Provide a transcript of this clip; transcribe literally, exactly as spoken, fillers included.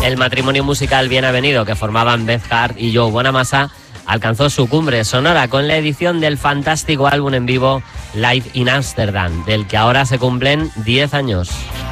El matrimonio musical bien avenido que formaban Beth Hart y Joe Bonamassa alcanzó su cumbre sonora con la edición del fantástico álbum en vivo Live in Amsterdam, del que ahora se cumplen diez años.